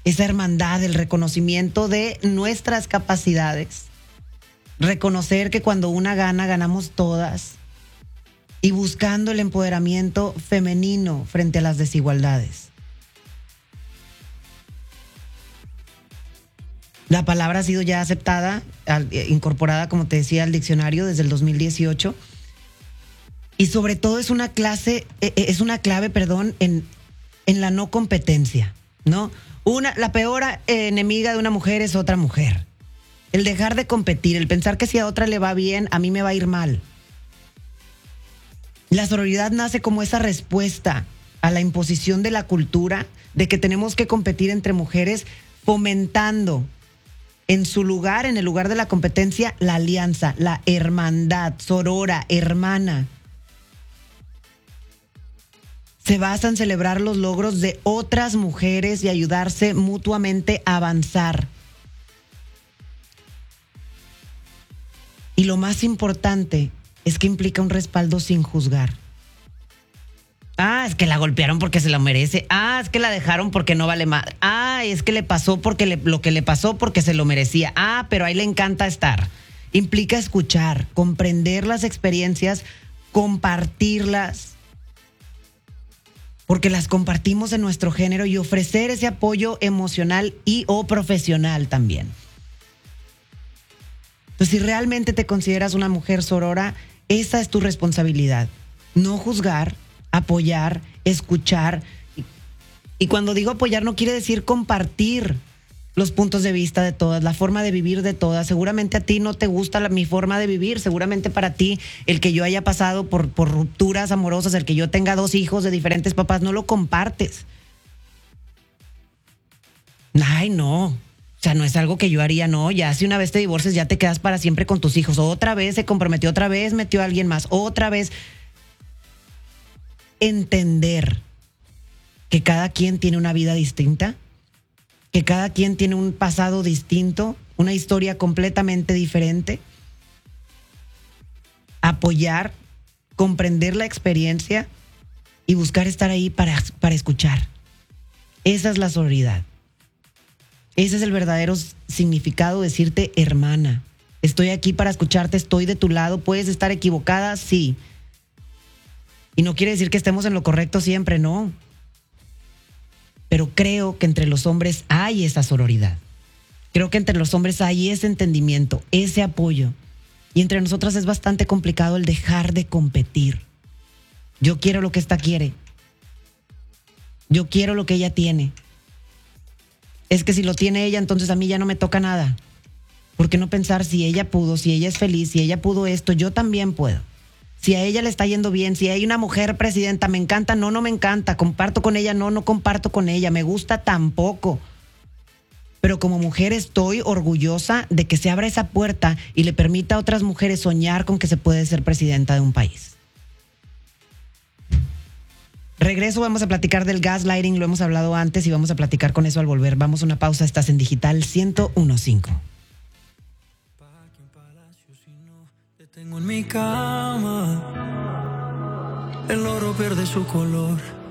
esa hermandad, el reconocimiento de nuestras capacidades, reconocer que cuando una gana, ganamos todas, y buscando el empoderamiento femenino frente a las desigualdades. La palabra ha sido ya aceptada, incorporada, como te decía, al diccionario desde el 2018. Y sobre todo es una clave, en la no competencia, ¿no? La peor enemiga de una mujer es otra mujer. El dejar de competir, el pensar que si a otra le va bien, a mí me va a ir mal. La sororidad nace como esa respuesta a la imposición de la cultura de que tenemos que competir entre mujeres, fomentando en su lugar, en el lugar de la competencia, la alianza, la hermandad, sorora, hermana. Se basa en celebrar los logros de otras mujeres y ayudarse mutuamente a avanzar. Y lo más importante es que implica un respaldo sin juzgar. Es que la golpearon porque se la merece. Es que la dejaron porque no vale más. Es que le pasó lo que le pasó porque se lo merecía. Pero a él le encanta estar. Implica escuchar, comprender las experiencias, compartirlas, porque las compartimos en nuestro género, y ofrecer ese apoyo emocional y o profesional también. Entonces, si realmente te consideras una mujer sorora, esa es tu responsabilidad. No juzgar, apoyar, escuchar. Y cuando digo apoyar no quiere decir compartir los puntos de vista de todas, la forma de vivir de todas. Seguramente a ti no te gusta mi forma de vivir, seguramente para ti el que yo haya pasado por rupturas amorosas, el que yo tenga 2 hijos de diferentes papás, no lo compartes. No. O sea, no es algo que yo haría, no. Ya si una vez te divorcias, ya te quedas para siempre con tus hijos. Otra vez se comprometió, otra vez metió a alguien más, otra vez. Entender que cada quien tiene una vida distinta, que cada quien tiene un pasado distinto, una historia completamente diferente. Apoyar, comprender la experiencia y buscar estar ahí para escuchar. Esa es la sororidad. Ese es el verdadero significado, decirte hermana. Estoy aquí para escucharte, estoy de tu lado. Puedes estar equivocada, sí. Y no quiere decir que estemos en lo correcto siempre, no. Pero creo que entre los hombres hay esa sororidad. Creo que entre los hombres hay ese entendimiento, ese apoyo. Y entre nosotras es bastante complicado el dejar de competir. Yo quiero lo que esta quiere. Yo quiero lo que ella tiene. Es que si lo tiene ella, entonces a mí ya no me toca nada. ¿Por qué no pensar si ella pudo, si ella es feliz, si ella pudo esto, yo también puedo? Si a ella le está yendo bien, si hay una mujer presidenta, me encanta, no me encanta, comparto con ella, no comparto con ella, me gusta tampoco. Pero como mujer estoy orgullosa de que se abra esa puerta y le permita a otras mujeres soñar con que se puede ser presidenta de un país. Regreso, vamos a platicar del gaslighting, lo hemos hablado antes y vamos a platicar con eso al volver. Vamos a una pausa, estás en Digital 101.5. Tengo en mi cama, el oro pierde su color